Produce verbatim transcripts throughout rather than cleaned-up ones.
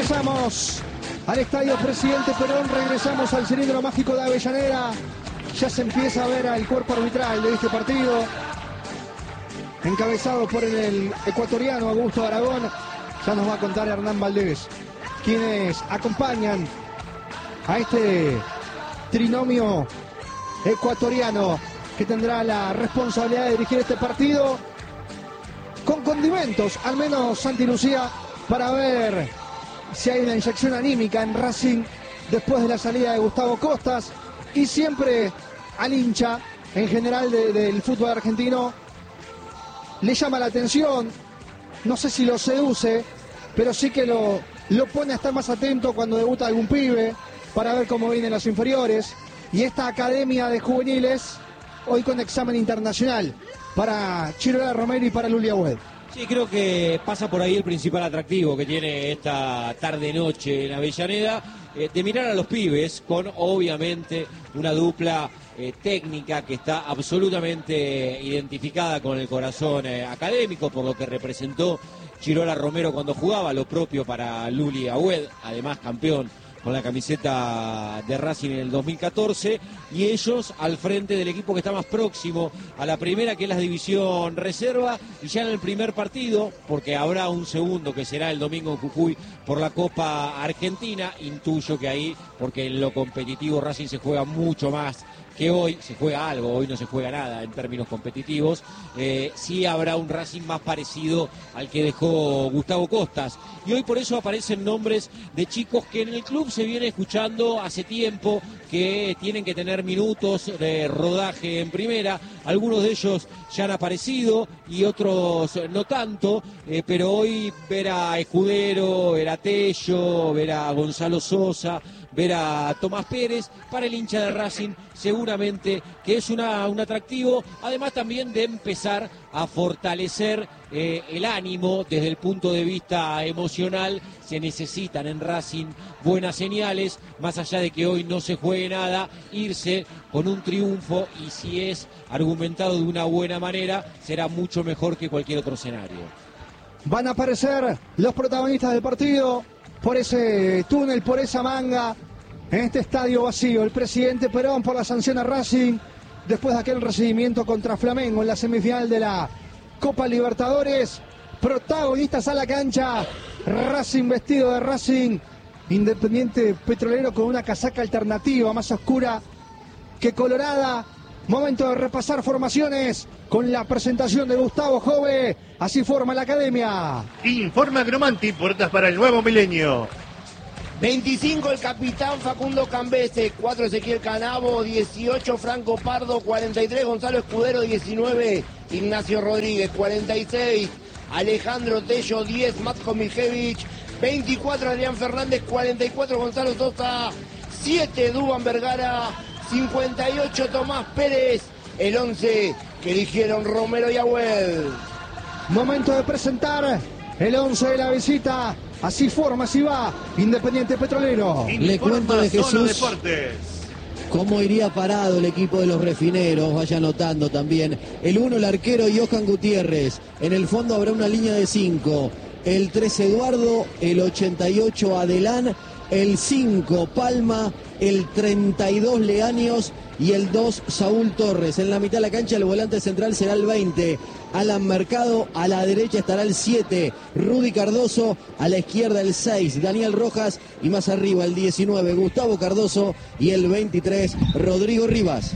Regresamos al Estadio Presidente Perón, regresamos al cilindro mágico de Avellaneda. Ya se empieza a ver al cuerpo arbitral de este partido, encabezado por el ecuatoriano Augusto Aragón. Ya nos va a contar Hernán Valdés quienes acompañan a este trinomio ecuatoriano que tendrá la responsabilidad de dirigir este partido con condimentos, al menos Santi Lucía, para ver si hay una inyección anímica en Racing después de la salida de Gustavo Costas, y siempre al hincha en general de, del fútbol argentino le llama la atención, no sé si lo seduce, pero sí que lo, lo pone a estar más atento cuando debuta algún pibe para ver cómo vienen los inferiores, y esta academia de juveniles hoy con examen internacional para Chirola Romero y para Luli Agüed. Sí, creo que pasa por ahí el principal atractivo que tiene esta tarde-noche en Avellaneda, eh, de mirar a los pibes con obviamente una dupla eh, técnica que está absolutamente identificada con el corazón eh, académico por lo que representó Chirola Romero cuando jugaba, lo propio para Luli Agüed, además campeón con la camiseta de Racing en el dos mil catorce, y ellos al frente del equipo que está más próximo a la primera, que es la división reserva, y ya en el primer partido, porque habrá un segundo que será el domingo en Jujuy por la Copa Argentina, intuyo que ahí, porque en lo competitivo Racing se juega mucho más que hoy, se juega algo, hoy no se juega nada en términos competitivos, eh, sí habrá un Racing más parecido al que dejó Gustavo Costas, y hoy por eso aparecen nombres de chicos que en el club se viene escuchando hace tiempo, que tienen que tener minutos de rodaje en primera, algunos de ellos ya han aparecido y otros no tanto, eh, pero hoy ver a Escudero, ver a Tello, ver a Gonzalo Sosa, ver a Tomás Pérez, para el hincha de Racing seguramente que es una, un atractivo, además también de empezar a fortalecer eh, el ánimo desde el punto de vista emocional. Se necesitan en Racing buenas señales, más allá de que hoy no se juegue nada, irse con un triunfo, y si es argumentado de una buena manera, será mucho mejor que cualquier otro escenario. Van a aparecer los protagonistas del partido por ese túnel, por esa manga, en este estadio vacío. El Presidente Perón por la sanción a Racing después de aquel recibimiento contra Flamengo en la semifinal de la Copa Libertadores. Protagonistas a la cancha, Racing vestido de Racing, Independiente Petrolero con una casaca alternativa más oscura que colorada. Momento de repasar formaciones con la presentación de Gustavo Jove. Así forma la academia. Informa Gromanti, puertas para el nuevo milenio. veinticinco el capitán Facundo Cambese, cuatro Ezequiel Canavo, dieciocho Franco Pardo, cuarenta y tres Gonzalo Escudero, diecinueve Ignacio Rodríguez, cuarenta y seis Alejandro Tello, diez Matko Mijevich, veinticuatro Adrián Fernández, cuarenta y cuatro Gonzalo Sosa, siete Dúban Vergara, cincuenta y ocho Tomás Pérez, el once que eligieron Romero y Agüed. Momento de presentar el once de la visita. Así forma, así va Independiente Petrolero. Le cuento de Jesús cómo iría parado el equipo de los refineros. Vaya anotando también. El uno, el arquero Johan Gutiérrez. En el fondo habrá una línea de cinco. El tres, Eduardo. El ochenta y ocho, Adelán. El cinco, Palma. El treinta y dos, Leaños. Y el dos, Saúl Torres. En la mitad de la cancha el volante central será el veinte, Alan Mercado. A la derecha estará el siete, Rudy Cardoso. A la izquierda el seis, Daniel Rojas. Y más arriba el diecinueve, Gustavo Cardoso. Y el veintitrés, Rodrigo Rivas.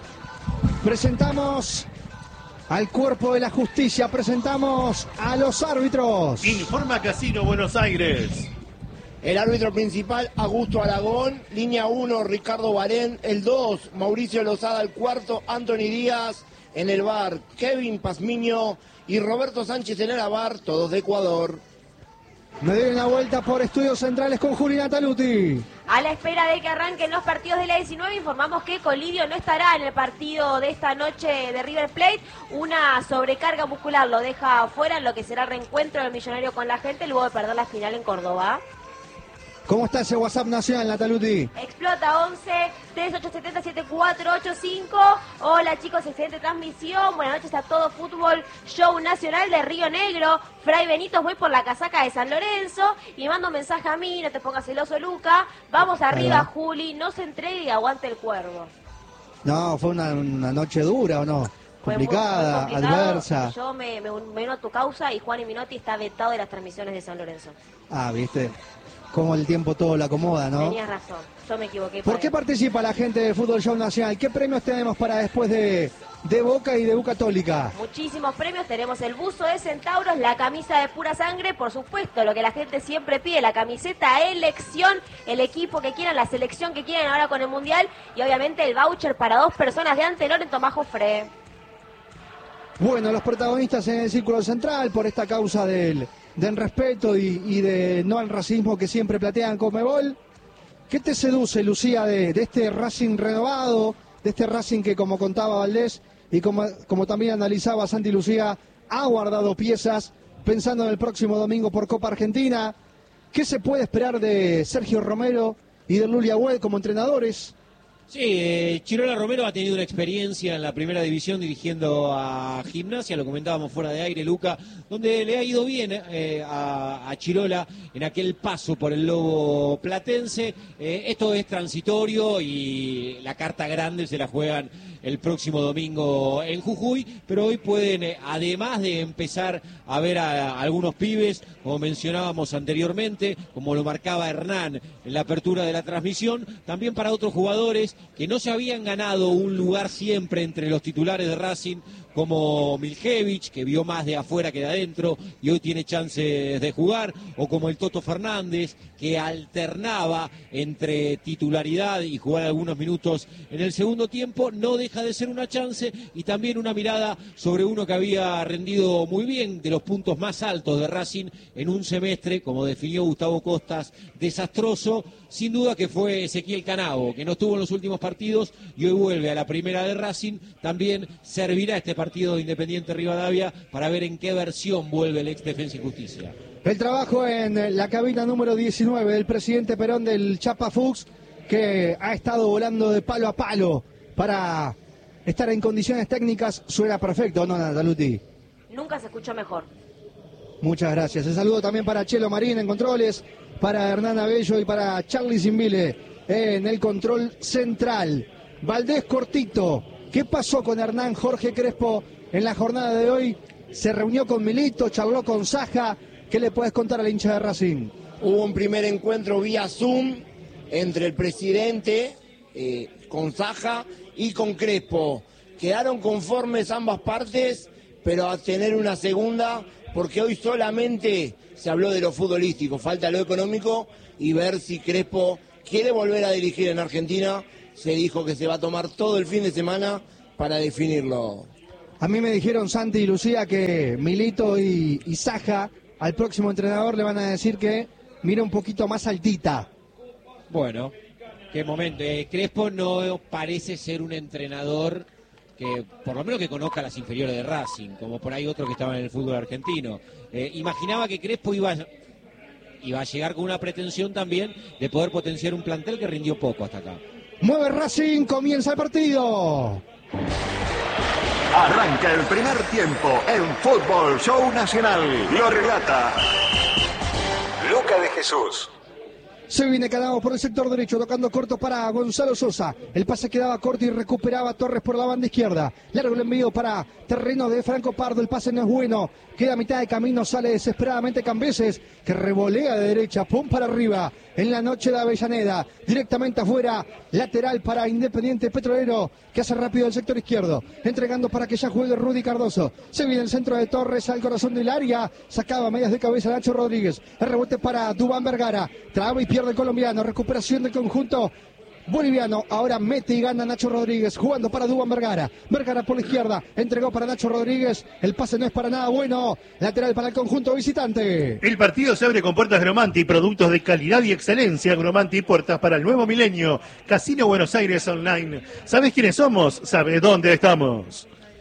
Presentamos al cuerpo de la justicia, presentamos a los árbitros. Informa Casino Buenos Aires. El árbitro principal, Augusto Aragón. Línea uno, Ricardo Barén. El dos, Mauricio Lozada. El cuarto, Anthony Díaz. En el V A R, Kevin Pazmiño y Roberto Sánchez en el V A R, todos de Ecuador. Me doy una vuelta por Estudios Centrales con Juliana Taluti. A la espera de que arranquen los partidos de la diecinueve, informamos que Colidio no estará en el partido de esta noche de River Plate. Una sobrecarga muscular lo deja afuera en lo que será el reencuentro del Millonario con la gente luego de perder la final en Córdoba. ¿Cómo está ese WhatsApp nacional, Nataluti? Explota once, treinta y ocho setenta, setenta y cuatro ochenta y cinco. Hola chicos, excelente transmisión. Buenas noches a todo fútbol. Show nacional de Río Negro. Fray Benito, voy por la casaca de San Lorenzo. Y mando un mensaje a mí, no te pongas celoso, Luca. Vamos arriba, Juli. No se entregue y aguante el cuervo. No, fue una, una noche dura, ¿o no? Complicada, muy, muy complicado. adversa. Yo me, me, me uno a tu causa y Juan y Minotti está vetado de las transmisiones de San Lorenzo. Ah, viste. Cómo el tiempo todo lo acomoda, ¿no? Tenías razón, yo me equivoqué. ¿Por qué participa la gente de Fútbol Show Nacional? ¿Qué premios tenemos para después de, de Boca y de U Católica? Muchísimos premios, tenemos el buzo de Centauros, la camisa de pura sangre, por supuesto, lo que la gente siempre pide, la camiseta elección, el equipo que quieran, la selección que quieran ahora con el Mundial, y obviamente el voucher para dos personas de Antenor en Tomás Jofré. Bueno, los protagonistas en el círculo central por esta causa del... del respeto y, y de no al racismo que siempre platean Conmebol. ¿Qué te seduce, Lucía, de, de este Racing renovado, de este Racing que, como contaba Valdés y como, como también analizaba Santi Lucía, ha guardado piezas pensando en el próximo domingo por Copa Argentina? ¿Qué se puede esperar de Sergio Romero y de Lulia Huel como entrenadores? Sí, eh, Chirola Romero ha tenido una experiencia en la primera división dirigiendo a Gimnasia, lo comentábamos fuera de aire, Luca, donde le ha ido bien eh, a, a Chirola en aquel paso por el Lobo Platense. Eh, esto es transitorio y la carta grande se la juegan el próximo domingo en Jujuy, pero hoy pueden, eh, además de empezar a ver a, a algunos pibes, como mencionábamos anteriormente, como lo marcaba Hernán en la apertura de la transmisión, también para otros jugadores que no se habían ganado un lugar siempre entre los titulares de Racing, como Miljevich, que vio más de afuera que de adentro y hoy tiene chances de jugar, o como el Toto Fernández, que alternaba entre titularidad y jugar algunos minutos en el segundo tiempo. No deja de ser una chance y también una mirada sobre uno que había rendido muy bien, de los puntos más altos de Racing en un semestre, como definió Gustavo Costas, desastroso. Sin duda que fue Ezequiel Canavo, que no estuvo en los últimos partidos y hoy vuelve a la primera de Racing. También servirá este partido de Independiente Rivadavia para ver en qué versión vuelve el ex Defensa y Justicia. El trabajo en la cabina número diecinueve del presidente Perón del Chapa Fuchs, que ha estado volando de palo a palo para estar en condiciones técnicas, suena perfecto, ¿no, Nataluti? Nunca se escuchó mejor. Muchas gracias. El saludo también para Chelo Marín en controles, para Hernán Abello y para Charlie Zimbile en el control central. Valdés cortito. ¿Qué pasó con Hernán Jorge Crespo en la jornada de hoy? Se reunió con Milito, charló con Saja. ¿Qué le puedes contar al hincha de Racing? Hubo un primer encuentro vía Zoom entre el presidente, eh, con Saja y con Crespo. Quedaron conformes ambas partes, pero a tener una segunda, porque hoy solamente se habló de lo futbolístico, falta lo económico y ver si Crespo quiere volver a dirigir en Argentina. Se dijo que se va a tomar todo el fin de semana para definirlo. A mí me dijeron Santi y Lucía que Milito y, y Saja al próximo entrenador le van a decir que mira un poquito más altita. Bueno, qué momento. Eh, Crespo no parece ser un entrenador que, por lo menos que conozca las inferiores de Racing, como por ahí otros que estaban en el fútbol argentino. Eh, imaginaba que Crespo iba, iba a llegar con una pretensión también de poder potenciar un plantel que rindió poco hasta acá. Mueve Racing, comienza el partido. Arranca el primer tiempo en Fútbol Show Nacional. Lo relata Luca de Jesús. Se viene Canavo por el sector derecho, tocando corto para Gonzalo Sosa. El pase quedaba corto y recuperaba Torres por la banda izquierda. Largo el envío para terreno de Franco Pardo. El pase no es bueno. Queda a mitad de camino, sale desesperadamente Cambeses, que revolea de derecha, pum para arriba. En la noche de Avellaneda, directamente afuera, lateral para Independiente Petrolero, que hace rápido el sector izquierdo, entregando para que ya juegue Rudy Cardoso. Se viene el centro de Torres al corazón del área, sacaba medias de cabeza Nacho Rodríguez. El rebote para Dubán Vergara, traba y pierde el colombiano, recuperación del conjunto boliviano. Ahora mete y gana Nacho Rodríguez, jugando para Dubán Vergara. Vergara por la izquierda, entregó para Nacho Rodríguez. El pase no es para nada bueno. Lateral para el conjunto visitante. El partido se abre con puertas Gromanti, productos de calidad y excelencia. Gromanti, puertas para el nuevo milenio. Casino Buenos Aires Online. ¿Sabes quiénes somos? ¿Sabes dónde estamos?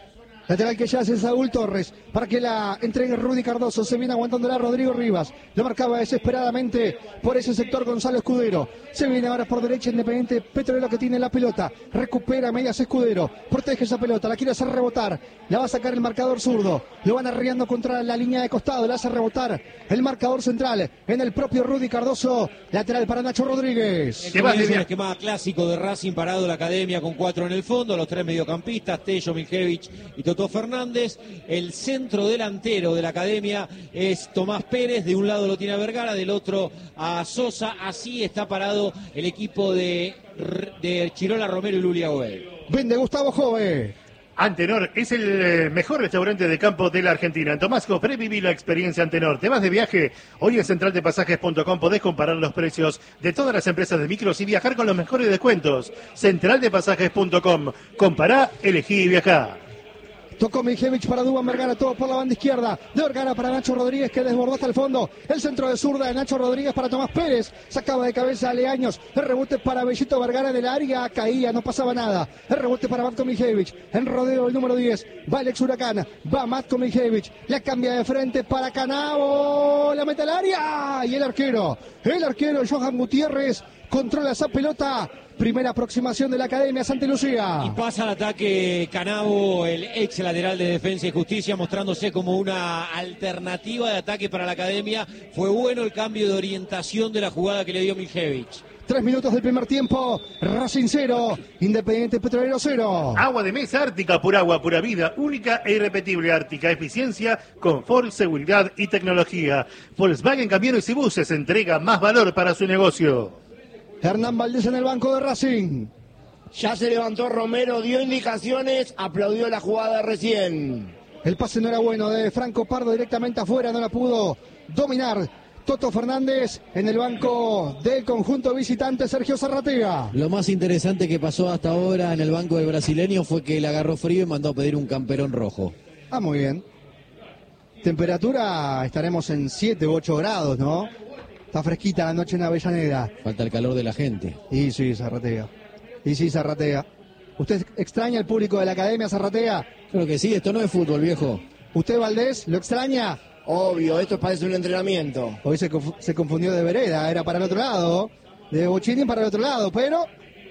Lateral que ya hace Saúl Torres para que la entregue Rudy Cardoso. Se viene aguantándola Rodrigo Rivas. Lo marcaba desesperadamente por ese sector Gonzalo Escudero. Se viene ahora por derecha Independiente Petrolero que tiene la pelota. Recupera medias Escudero. Protege esa pelota. La quiere hacer rebotar. La va a sacar el marcador zurdo. Lo van arriando contra la línea de costado. La hace rebotar el marcador central en el propio Rudy Cardoso. Lateral para Nacho Rodríguez. El comienzo, el esquema clásico de Racing parado la academia con cuatro en el fondo. Los tres mediocampistas, Tello, Miljevich y Totó Fernández. El centro delantero de la academia es Tomás Pérez. De un lado lo tiene a Vergara, del otro a Sosa. Así está parado el equipo de, de Chirola Romero y Lulia Goel. Vende Gustavo Jove. Antenor es el mejor restaurante de campo de la Argentina. En Tomasco, previví la experiencia Antenor. ¿Te vas de viaje? Hoy en central de pasajes punto com podés comparar los precios de todas las empresas de micros y viajar con los mejores descuentos. central de pasajes punto com. Compará, elegí y viajá. Tocó Miljevich para Duván Vergara, todo por la banda izquierda. De Vergara para Nacho Rodríguez, que desbordó hasta el fondo. El centro de zurda de Nacho Rodríguez para Tomás Pérez. Sacaba de cabeza a Leaños. El rebote para Bellito Vergara en el área. Caía, no pasaba nada. El rebote para Matko Miljevich. En rodeo el número diez. Va Alex Huracán. Va Matko Miljevich. La cambia de frente para Canavo. La mete al área. Y el arquero. El arquero Johan Gutiérrez controla esa pelota. Primera aproximación de la Academia Santa Lucía. Y pasa al ataque Canavo, el ex lateral de Defensa y Justicia, mostrándose como una alternativa de ataque para la Academia. Fue bueno el cambio de orientación de la jugada que le dio Miljevich. Tres minutos del primer tiempo. Racing cero, Independiente Petrolero cero. Agua de mesa Ártica, pura agua, pura vida, única e irrepetible Ártica. Eficiencia, confort, seguridad y tecnología. Volkswagen Camiones y Buses entrega más valor para su negocio. Hernán Valdés en el banco de Racing. Ya se levantó Romero, dio indicaciones, aplaudió la jugada recién. El pase no era bueno de Franco Pardo directamente afuera, no la pudo dominar Toto Fernández. En el banco del conjunto visitante Sergio Zarratea. Lo más interesante que pasó hasta ahora en el banco del brasileño fue que le agarró frío y mandó a pedir un camperón rojo. Ah, muy bien. Temperatura estaremos en siete u ocho grados, ¿no? Está fresquita la noche en Avellaneda. Falta el calor de la gente. Y sí, Zarratea. Y sí, Zarratea. ¿Usted extraña al público de la Academia, Zarratea? Creo que sí, esto no es fútbol, viejo. ¿Usted, Valdés, lo extraña? Obvio, esto parece un entrenamiento. Hoy se, conf se confundió de vereda, era para el otro lado. De Bochini para el otro lado, pero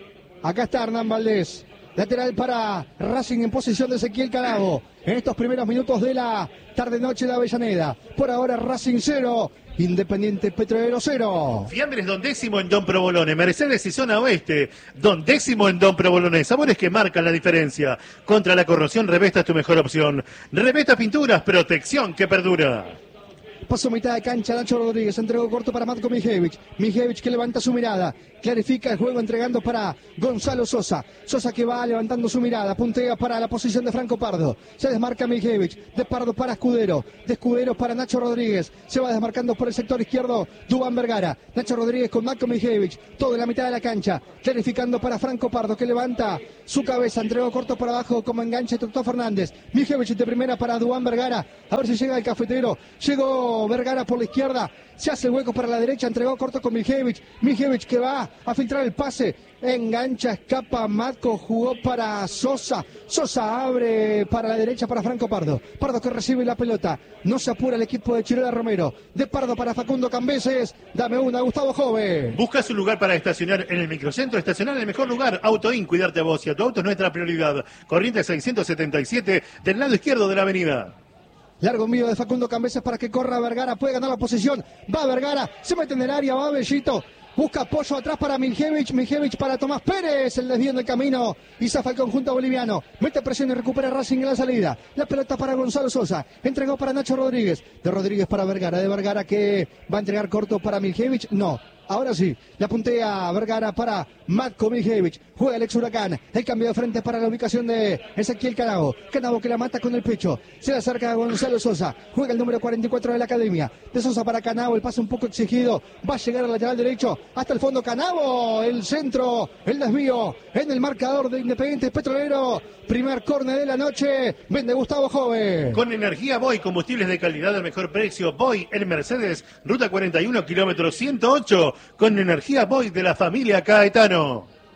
acá está Hernán Valdés. Lateral para Racing en posición de Ezequiel Canavo. En estos primeros minutos de la tarde-noche de Avellaneda. Por ahora Racing cero, Independiente Petrolero cero. Fiambres Don Décimo en Don Provolone, Mercedes y Zona Oeste. Don Décimo en Don Provolone, sabores que marcan la diferencia. Contra la corrosión, Revesta es tu mejor opción. Revesta Pinturas, protección que perdura. Pasó mitad de cancha Nacho Rodríguez, entregó corto para Matko Miljevich. Miljevich que levanta su mirada, clarifica el juego entregando para Gonzalo Sosa. Sosa que va levantando su mirada, puntea para la posición de Franco Pardo. Se desmarca Miljevich, de Pardo para Escudero, de Escudero para Nacho Rodríguez. Se va desmarcando por el sector izquierdo Duván Vergara. Nacho Rodríguez con Matko Miljevich, todo en la mitad de la cancha, clarificando para Franco Pardo que levanta su cabeza, entregó corto por abajo como enganche Totó Fernández. Miljevich de primera para Duván Vergara, a ver si llega el cafetero. Llegó Vergara por la izquierda, se hace el hueco para la derecha, entregó corto con Miljevich. Miljevich que va a filtrar el pase, engancha, escapa Matko, jugó para Sosa. Sosa abre para la derecha para Franco Pardo. Pardo que recibe la pelota, no se apura el equipo de Chirola Romero. De Pardo para Facundo Cambeses, dame una, Gustavo Jove. Busca su lugar para estacionar en el microcentro, estacionar en el mejor lugar. Autoin, cuidarte a vos y a tu auto es nuestra prioridad. Corrientes seiscientos setenta y siete del lado izquierdo de la avenida. Largo envío de Facundo Cambeses para que corra Vergara, puede ganar la posición, va Vergara, se mete en el área, va Bellito, busca apoyo atrás para Miljevich, Miljevich para Tomás Pérez, el desvío en el camino, y zafa el conjunto boliviano, mete presión y recupera Racing en la salida, la pelota para Gonzalo Sosa, entregó para Nacho Rodríguez, de Rodríguez para Vergara, de Vergara que va a entregar corto para Miljevich, no. Ahora sí, la puntea Vergara para Matko Miljevich. Juega Alex Huracán. El cambio de frente para la ubicación de Ezequiel Canavo. Canavo que la mata con el pecho. Se le acerca a Gonzalo Sosa. Juega el número cuarenta y cuatro de la Academia. De Sosa para Canavo. El pase un poco exigido. Va a llegar al lateral derecho. Hasta el fondo Canavo. El centro. El desvío. En el marcador de Independiente Petrolero. Primer córner de la noche. Vende Gustavo Jove. Con energía Boy, combustibles de calidad al mejor precio. Boy, el Mercedes, ruta cuarenta y uno, kilómetro ciento ocho. Con energía Boy de la familia Caetano.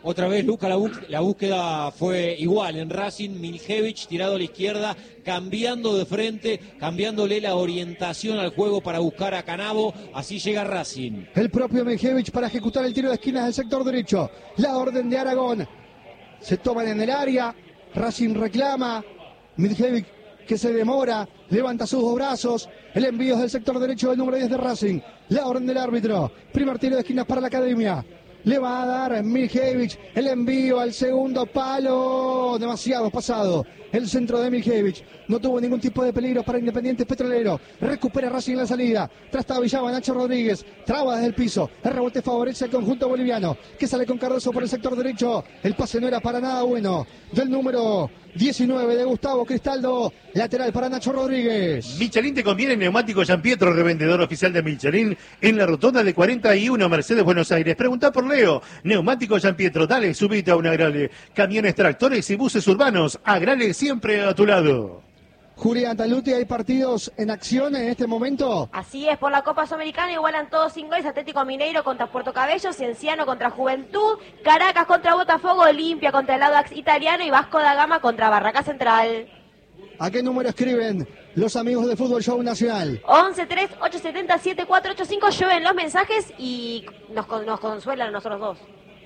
Otra vez, Luca, la, bú- la búsqueda fue igual en Racing. Miljevich tirado a la izquierda, cambiando de frente, cambiándole la orientación al juego para buscar a Canavo. Así llega Racing. El propio Miljevich para ejecutar el tiro de esquinas del sector derecho. La orden de Aragón. Se toman en el área. Racing reclama. Miljevich que se demora. Levanta sus dos brazos. El envío es del sector derecho del número diez de Racing. La orden del árbitro. Primer tiro de esquinas para la academia. Le va a dar Miljevich el envío al segundo palo. Demasiado pasado. El centro de Miljevich. No tuvo ningún tipo de peligro para Independiente Petrolero. Recupera Racing en la salida. Trastabillaba Nacho Rodríguez. Traba desde el piso. El rebote favorece al conjunto boliviano. Que sale con Cardoso por el sector derecho. El pase no era para nada bueno. Del número diecinueve de Gustavo Cristaldo. Lateral para Nacho Rodríguez. Michelin te conviene neumático Gianpietro, revendedor oficial de Michelin en la rotonda de cuarenta y uno Mercedes Buenos Aires. Pregunta por Leo. Neumático Gianpietro, dale, subite a un Agrale. Camiones, tractores y buses urbanos. Agrale siempre a tu lado. Julián Taluti, ¿hay partidos en acción en este momento? Así es, por la Copa Sudamericana igualan todos sin goles. Atlético Mineiro contra Puerto Cabello, Cienciano contra Juventud, Caracas contra Botafogo, Olimpia contra el Audax Italiano y Vasco da Gama contra Barraca Central. ¿A qué número escriben los amigos de Fútbol Show Nacional? once tres ocho siete cero siete cuatro ocho cinco, lleven los mensajes y nos, con- nos consuelan a nosotros dos.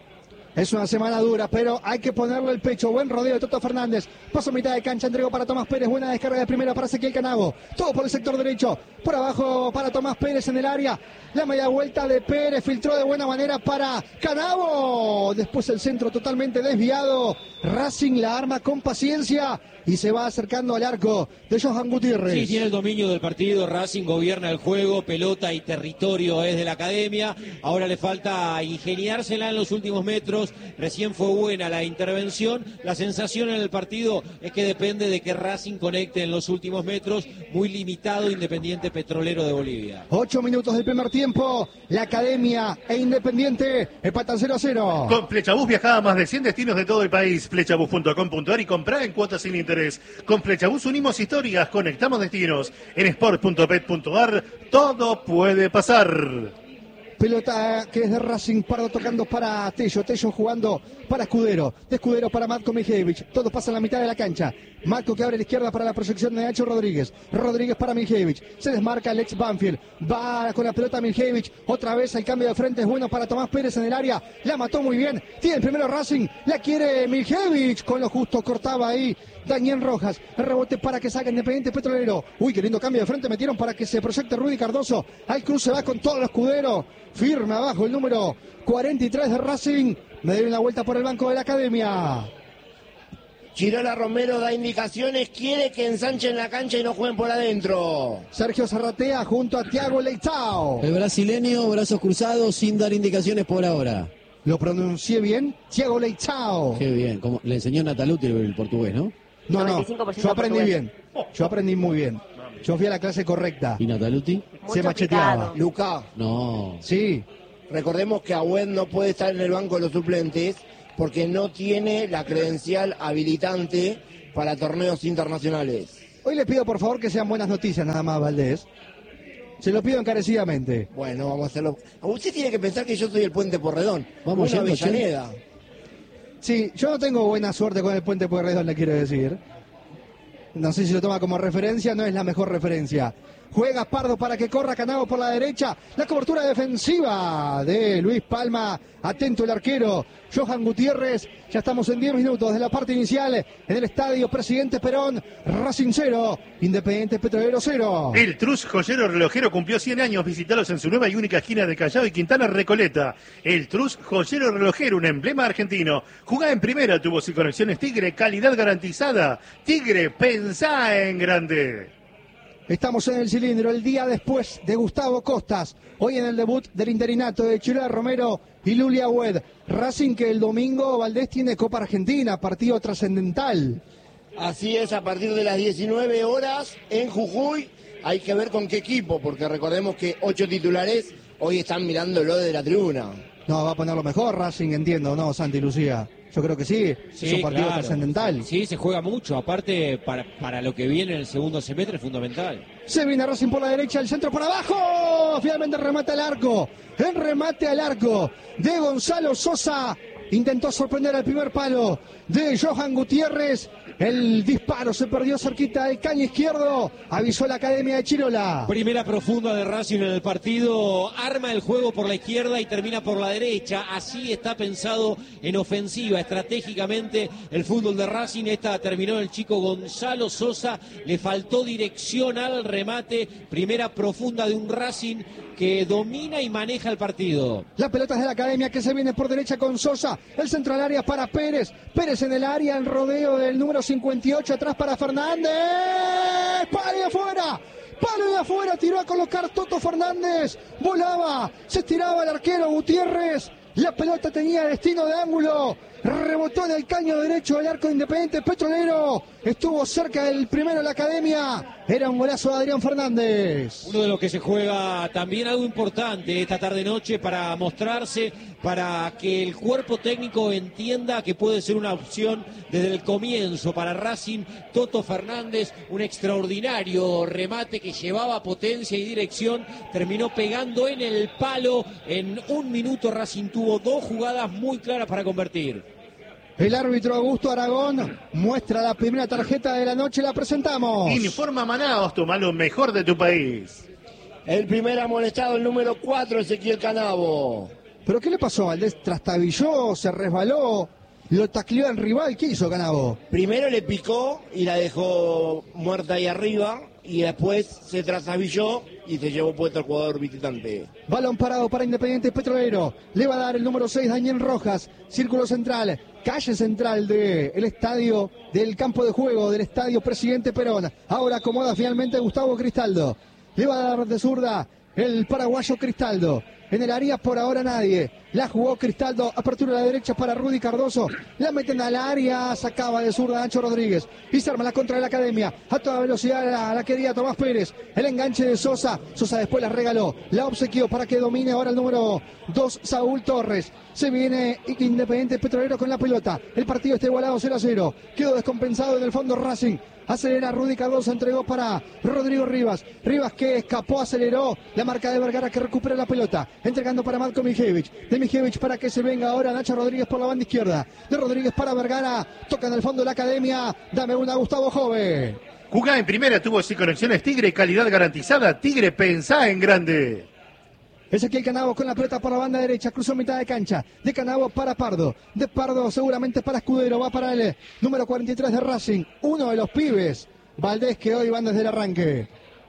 Es una semana dura, pero hay que ponerle el pecho. Buen rodeo de Toto Fernández. Paso mitad de cancha, entregó para Tomás Pérez. Buena descarga de primera para Ezequiel Canavo. Todo por el sector derecho. Por abajo para Tomás Pérez en el área. La media vuelta de Pérez. Filtró de buena manera para Canavo. Después el centro totalmente desviado. Racing la arma con paciencia y se va acercando al arco de Johan Gutiérrez. Sí, tiene el dominio del partido. Racing gobierna el juego. Pelota y territorio es de la academia. Ahora le falta ingeniársela en los últimos metros. Recién fue buena la intervención. La sensación en el partido es que depende de que Racing conecte en los últimos metros. Muy limitado Independiente Petrolero de Bolivia. Ocho minutos del primer tiempo. La academia e Independiente empatan cero a cero. Con Flechabús viaja a más de cien destinos de todo el país. Flechabús punto com punto ar y comprá en cuotas sin interés. Con Flechabús unimos historias, conectamos destinos. En sport punto pet punto ar todo puede pasar. Pelota que es de Racing, Pardo tocando para Tello, Tello jugando para Escudero, de Escudero para Matko Miljevich, todo pasa en la mitad de la cancha. Matko que abre a la izquierda para la proyección de Nacho Rodríguez, Rodríguez para Miljevich, se desmarca Alex Banfield, va con la pelota Miljevich, otra vez el cambio de frente es bueno para Tomás Pérez en el área, la mató muy bien, tiene el primero Racing, la quiere Miljevich, con lo justo cortaba ahí Daniel Rojas, el rebote para que saque Independiente Petrolero, uy qué lindo cambio de frente metieron para que se proyecte Rudy Cardoso, al cruce va con todo el Escudero, firme abajo el número cuarenta y tres de Racing, me deben la vuelta por el banco de la academia. Chirola Romero da indicaciones, quiere que ensanchen la cancha y no jueguen por adentro. Sergio Zarratea junto a Thiago Leitao. El brasileño, brazos cruzados, sin dar indicaciones por ahora. ¿Lo pronuncié bien? Thiago Leitao. Qué bien, como le enseñó Nataluti el portugués, ¿no? No, no, noventa y cinco por ciento yo aprendí portugués. bien. Yo aprendí muy bien. Yo fui a la clase correcta. ¿Y Nataluti? Se Mucho macheteaba. picado. Luca, No. Sí, recordemos que Agüed no puede estar en el banco de los suplentes porque no tiene la credencial habilitante para torneos internacionales. hoy le pido por favor que sean buenas noticias nada más, Valdés. Se lo pido encarecidamente. Bueno, vamos a hacerlo. Usted tiene que pensar que yo soy el Puente Porredón. Vamos Una yendo, Che. Avellaneda. Sí, yo no tengo buena suerte con el Puente Pueyrredón, le quiero decir. No sé si lo toma como referencia, no es la mejor referencia. Juega Pardo para que corra Canavo por la derecha. La cobertura defensiva de Luis Palma. Atento el arquero. Johan Gutiérrez. Ya estamos en diez minutos de la parte inicial en el estadio Presidente Perón. Racing cero, Independiente Petrolero cero. El Trus Joyero Relojero cumplió cien años. Visitalos en su nueva y única esquina de Callao y Quintana Recoleta. El Trus Joyero Relojero, un emblema argentino. Jugá en primera, tubos y conexiones Tigre, calidad garantizada. Tigre, pensá en grande. Estamos en el cilindro el día después de Gustavo Costas. Hoy en el debut del interinato de Chirola Romero y Lulia Agüed. Racing que el domingo, Valdés, tiene Copa Argentina, partido trascendental. Así es, a partir de las diecinueve horas en Jujuy. Hay que ver con qué equipo, porque recordemos que ocho titulares hoy están mirándolo de la tribuna. No, va a ponerlo mejor Racing, entiendo, ¿no, Santi Lucía? Yo creo que sí, Sí, es un partido claro. trascendental. Sí, se juega mucho. Aparte, para, para lo que viene en el segundo semestre es fundamental. Se viene Racing por la derecha, el centro por abajo. Finalmente remate al arco. El remate al arco de Gonzalo Sosa. intentó sorprender al primer palo de Johan Gutiérrez. El disparo se perdió cerquita del caño izquierdo. Avisó la Academia de Chirola. Primera profunda de Racing en el partido. Arma el juego por la izquierda y termina por la derecha. Así está pensado en ofensiva, estratégicamente, el fútbol de Racing. Esta terminó el chico Gonzalo Sosa. Le faltó dirección al remate. Primera profunda de un Racing que domina y maneja el partido. La pelota es de la Academia que se viene por derecha con Sosa. El centro al área para Pérez. Pérez en el área, el rodeo del número cincuenta y ocho atrás para Fernández. ¡Palo de afuera! ¡Palo de afuera! Tiró a colocar Toto Fernández. Volaba, se estiraba el arquero Gutiérrez. La pelota tenía destino de ángulo. Rebotó en el caño derecho del arco Independiente Petrolero. Estuvo cerca del primero de la Academia. Era un golazo de Adrián Fernández. Uno de los que se juega también algo importante esta tarde-noche para mostrarse, para que el cuerpo técnico entienda que puede ser una opción desde el comienzo para Racing. Toto Fernández, un extraordinario remate que llevaba potencia y dirección, terminó pegando en el palo. En un minuto Racing tuvo dos jugadas muy claras para convertir. El árbitro Augusto Aragón muestra la primera tarjeta de la noche, la presentamos. Informa Manaos, toma lo mejor de tu país. El primer amonestado, el número cuatro, Ezequiel Canavo. ¿Pero qué le pasó? Valdés trastabilló, se resbaló, lo tacleó al rival. ¿Qué hizo Canavo? Primero le picó y la dejó muerta ahí arriba, y después se trastabilló y se llevó puesto al jugador visitante. Balón parado para Independiente Petrolero. Le va a dar el número seis, Daniel Rojas. Círculo central, calle central del estadio, del campo de juego, del estadio Presidente Perón. Ahora acomoda finalmente Gustavo Cristaldo. Le va a dar de zurda el paraguayo Cristaldo. En el área por ahora nadie. La jugó Cristaldo, apertura a la derecha para Rudy Cardoso. La meten al área, sacaba de zurda Nacho Rodríguez. Y se arma la contra de la Academia. A toda velocidad la, la quería Tomás Pérez. El enganche de Sosa. Sosa después la regaló. La obsequió para que domine ahora el número dos, Saúl Torres. Se viene Independiente Petrolero con la pelota. El partido está igualado cero a cero. Quedó descompensado en el fondo Racing. Acelera Rudy Cardoso, entregó para Rodrigo Rivas. Rivas que escapó, aceleró. La marca de Vergara que recupera la pelota. Entregando para Marco Mijevich. De Mijevich para que se venga ahora Nacho Rodríguez por la banda izquierda. De Rodríguez para Vergara. Toca en el fondo la Academia. Dame una, Gustavo Jove. Jugá en primera, tuvo sin conexiones Tigre, calidad garantizada. Tigre, pensá en grande. Ezequiel Canavo con la pelota por la banda derecha, cruzó mitad de cancha, de Canavo para Pardo, de Pardo seguramente para Escudero, va para el número cuarenta y tres de Racing, uno de los pibes, Valdés, que hoy van desde el arranque.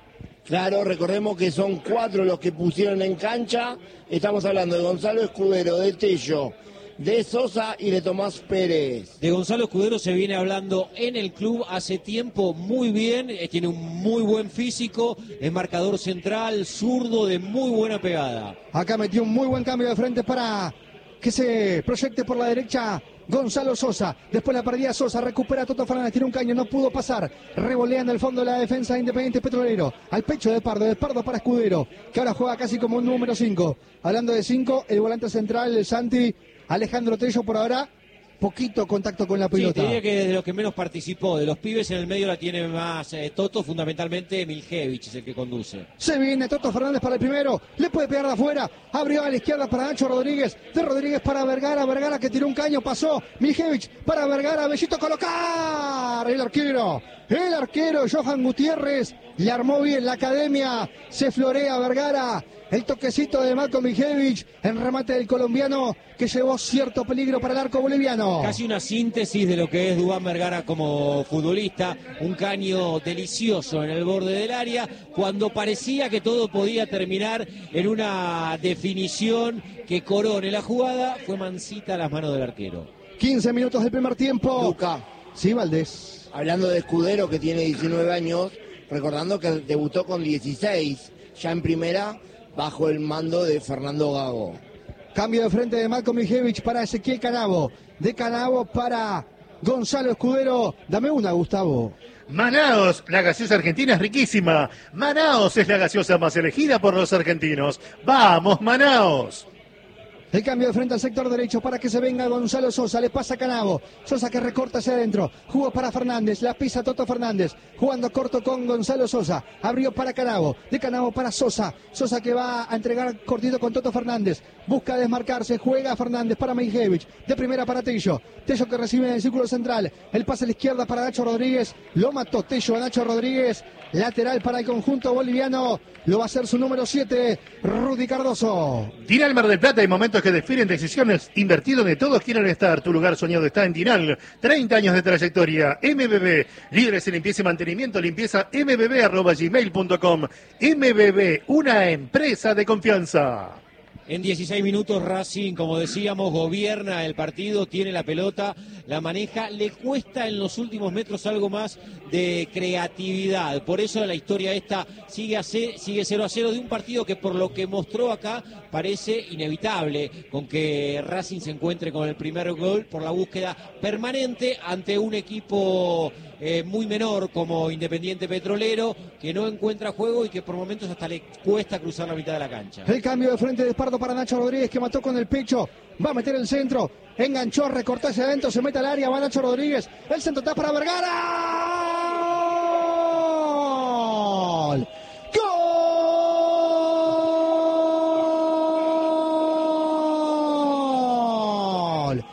Claro, recordemos que son cuatro los que pusieron en cancha. Estamos hablando de Gonzalo Escudero, de Tello, de Sosa y de Tomás Pérez. De Gonzalo Escudero se viene hablando en el club hace tiempo muy bien, eh, tiene un muy buen físico, es marcador central, zurdo, de muy buena pegada. Acá metió un muy buen cambio de frente para que se proyecte por la derecha Gonzalo Sosa. Después la perdía Sosa, recupera Toto Fernández, tiene un caño, no pudo pasar. Revolea en el fondo de la defensa de Independiente Petrolero. Al pecho de Pardo, de Pardo para Escudero, que ahora juega casi como un número cinco. Hablando de cinco, el volante central, el Santi Alejandro Tello, por ahora poquito contacto con la pelota. Sí, diría que de los que menos participó, de los pibes en el medio la tiene más eh, Toto, fundamentalmente Miljevich es el que conduce. Se viene Toto Fernández para el primero, le puede pegar de afuera, abrió a la izquierda para Nacho Rodríguez, de Rodríguez para Vergara, Vergara que tiró un caño, pasó, Miljevich para Vergara, Bellito colocar, el arquero, el arquero Johan Gutiérrez, le armó bien la Academia, se florea Vergara. El toquecito de Marco Mijevich en remate del colombiano que llevó cierto peligro para el arco boliviano. Casi una síntesis de lo que es Duván Vergara como futbolista. Un caño delicioso en el borde del área cuando parecía que todo podía terminar en una definición que corone la jugada. Fue mansita a las manos del arquero. quince minutos del primer tiempo. Luca. Sí, Valdés. Hablando de Escudero, que tiene diecinueve años, recordando que debutó con dieciséis, ya en primera, bajo el mando de Fernando Gago. Cambio de frente de Marco Mijevich para Ezequiel Canavo. De Canavo para Gonzalo Escudero. Dame una, Gustavo. Manaos, la gaseosa argentina es riquísima. Manaos es la gaseosa más elegida por los argentinos. ¡Vamos, Manaos! El cambio de frente al sector derecho para que se venga Gonzalo Sosa. Le pasa a Canavo. Sosa que recorta hacia adentro. Jugó para Fernández. La pisa Toto Fernández. Jugando corto con Gonzalo Sosa. Abrió para Canavo. De Canavo para Sosa. Sosa que va a entregar cortito con Toto Fernández. Busca desmarcarse. Juega Fernández para Mijevich. De primera para Tello. Tello que recibe en el círculo central. El pase a la izquierda para Nacho Rodríguez. Lo mató Tello a Nacho Rodríguez. Lateral para el conjunto boliviano. Lo va a hacer su número siete, Rudy Cardoso. Tinal Mar del Plata, hay momentos que definen decisiones invertidas donde todos quieren estar. Tu lugar soñado está en Tinal. treinta años de trayectoria. M B B, líderes en limpieza y mantenimiento. Limpieza m b b arroba gmail punto com. M B B, una empresa de confianza. En dieciséis minutos Racing, como decíamos, gobierna el partido, tiene la pelota, la maneja, le cuesta en los últimos metros algo más de creatividad. Por eso la historia esta sigue, a c- sigue cero a cero de un partido que por lo que mostró acá parece inevitable, con que Racing se encuentre con el primer gol por la búsqueda permanente ante un equipo eh, muy menor como Independiente Petrolero, que no encuentra juego y que por momentos hasta le cuesta cruzar la mitad de la cancha. El cambio de frente de Pardo para Nacho Rodríguez, que mató con el pecho. Va a meter el centro. Enganchó, recortó hacia adentro, se mete al área, va Nacho Rodríguez. El centro está para Vergara. ¡Gol! ¡Gol!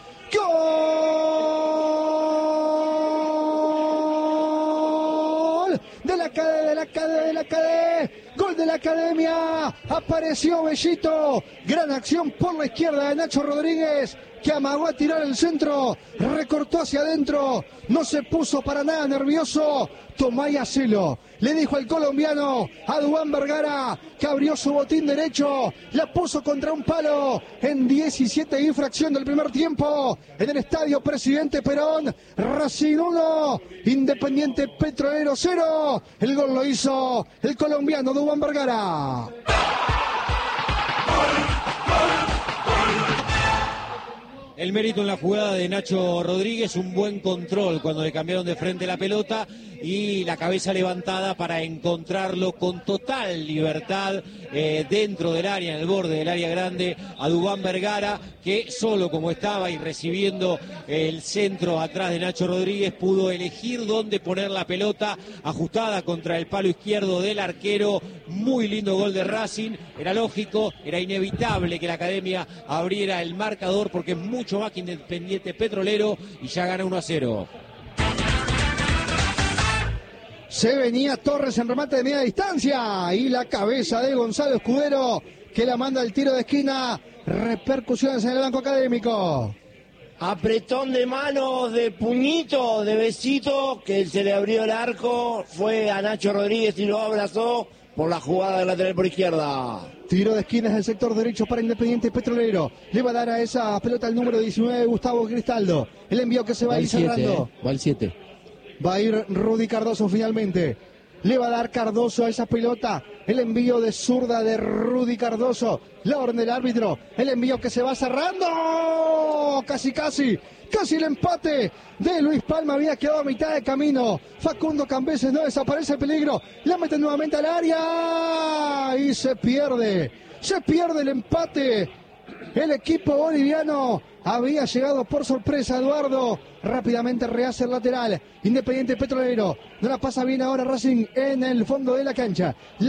¡Gol! De la cadena, de la cadena, de la cadena. Gol de la Academia. Apareció Bellito. Gran acción por la izquierda de Nacho Rodríguez, que amagó a tirar el centro. Recortó hacia adentro. No se puso para nada nervioso. Tomá y hacelo. Le dijo al colombiano, a Duván Vergara, que abrió su botín derecho. La puso contra un palo en diecisiete infracción del primer tiempo. En el estadio Presidente Perón. Racing uno, Independiente Petrolero cero. El gol lo hizo el colombiano Duván Vergara. El mérito en la jugada de Nacho Rodríguez, un buen control cuando le cambiaron de frente la pelota y la cabeza levantada para encontrarlo con total libertad eh, dentro del área, en el borde del área grande, a Duván Vergara, que solo como estaba y recibiendo el centro atrás de Nacho Rodríguez, pudo elegir dónde poner la pelota, ajustada contra el palo izquierdo del arquero. Muy lindo gol de Racing, era lógico, era inevitable que la Academia abriera el marcador porque es mucho más que Independiente Petrolero y ya gana uno a cero. Se venía Torres en remate de media distancia y la cabeza de Gonzalo Escudero, que la manda al tiro de esquina. Repercusiones en el banco académico. Apretón de manos, de puñito, de besito, que se le abrió el arco, fue a Nacho Rodríguez y lo abrazó por la jugada del lateral por izquierda. Tiro de esquinas del sector derecho para Independiente Petrolero. Le va a dar a esa pelota el número diecinueve, Gustavo Cristaldo. El envío que se va a ir cerrando. Va al siete. Va a ir Rudy Cardoso finalmente. Le va a dar Cardoso a esa pelota. El envío de zurda de Rudy Cardoso. La orden del árbitro. El envío que se va cerrando. Casi, casi. Casi el empate de Luis Palma. Había quedado a mitad de camino. Facundo Cambeses, no desaparece el peligro. La mete nuevamente al área. Y se pierde. Se pierde el empate. El equipo boliviano había llegado por sorpresa. Eduardo rápidamente rehace el lateral. Independiente Petrolero. No la pasa bien ahora Racing en el fondo de la cancha. La